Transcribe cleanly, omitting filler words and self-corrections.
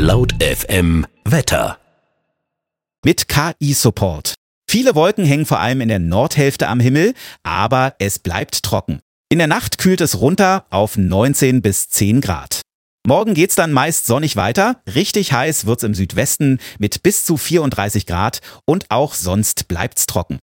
Laut FM Wetter. Mit KI-Support. Viele Wolken hängen vor allem in der Nordhälfte am Himmel, aber es bleibt trocken. In der Nacht kühlt es runter auf 19 bis 10 Grad. Morgen geht's dann meist sonnig weiter. Richtig heiß wird's im Südwesten mit bis zu 34 Grad und auch sonst bleibt's trocken.